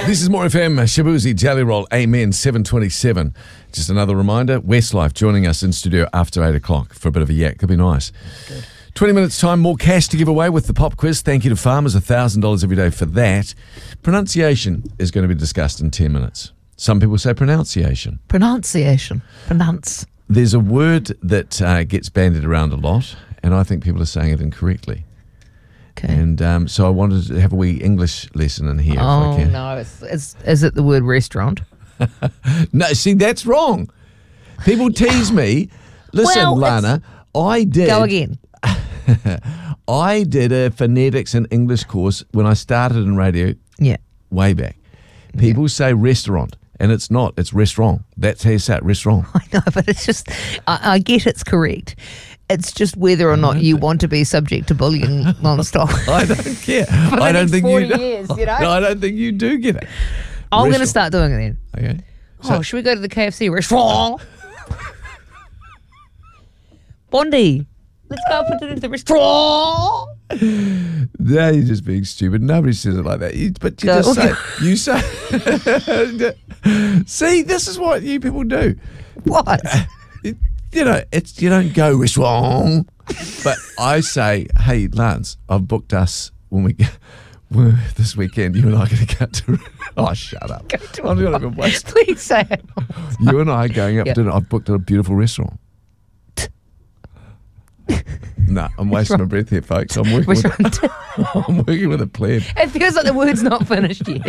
This is More FM, Shabuzi, Jelly Roll, Amen, 7:27. Just another reminder, Westlife joining us in studio after 8 o'clock for a bit of a yak. Could be nice. Good. 20 minutes time, more cash to give away with the pop quiz. Thank you to Farmers, $1,000 every day for that. Pronunciation is going to be discussed in 10 minutes. Some people say pronunciation. Pronunciation. Pronounce. There's a word that gets bandied around a lot, and I think people are saying it incorrectly. Okay. And so I wanted to have a wee English lesson in here. If I can. No. Is it the word restaurant? No, see, that's wrong. People tease me. Listen, Lana, I did. Go again. I did a phonetics and English course when I started in radio way back. People say restaurant, and it's not. It's restaurant. That's how you say it, restaurant. I know, but it's just, I get it's correct. It's just whether or not you want to be subject to bullying non-stop. I don't care. For I the don't next think 40 you do. years, you know? No, I don't think you do get it. I'm going to start doing it then. Okay. So, should we go to the KFC restaurant? Bondi, let's go up into the restaurant. No, you're just being stupid. Nobody says it like that. But you just say, you say. See, this is what you people do. What? You know, you don't go restaurant. But I say, hey, Lance, I've booked us this weekend. You and I are going to go to. Oh, shut up! I'm not even wasting. Please say it. You and I are going up to dinner. I've booked a beautiful restaurant. No, I'm wasting my breath here, folks. I'm working with a plan. It feels like the word's not finished yet.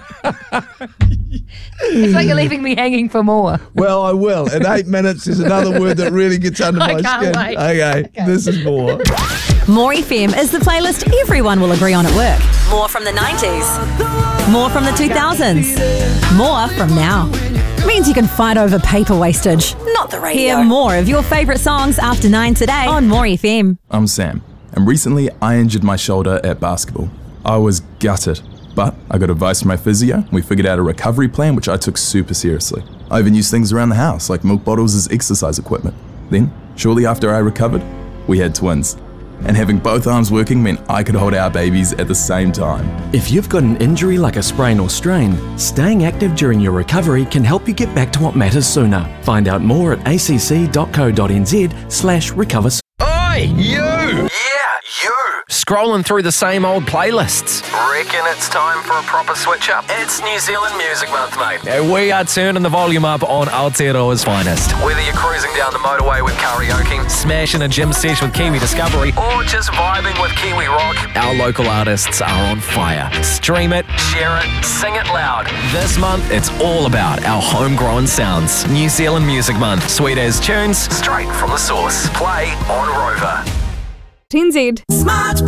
It's like you're leaving me hanging for more. Well, I will. In 8 minutes, there's another word that really gets under my skin. Wait. Okay, this is more. More FM is the playlist everyone will agree on at work. More from the 90s. More from the 2000s. More from now. Means you can fight over paper wastage. Not the radio. Hear more of your favourite songs after 9 today on More FM. I'm Sam, and recently I injured my shoulder at basketball. I was gutted, but I got advice from my physio. We figured out a recovery plan, which I took super seriously. I even used things around the house, like milk bottles as exercise equipment. Then, shortly after I recovered, we had twins. And having both arms working meant I could hold our babies at the same time. If you've got an injury like a sprain or strain, staying active during your recovery can help you get back to what matters sooner. Find out more at acc.co.nz/recover. Oi, you! Yeah, you! Scrolling through the same old playlists. Reckon it's time for a proper switch up? It's New Zealand Music Month, mate. And we are turning the volume up on Aotearoa's finest. Whether you're cruising down the motorway with karaoke, smashing a gym sesh with Kiwi Discovery, or just vibing with Kiwi Rock, our local artists are on fire. Stream it, share it, sing it loud. This month, it's all about our homegrown sounds. New Zealand Music Month. Sweet as tunes, straight from the source. Play on Rover. 10Z. Smart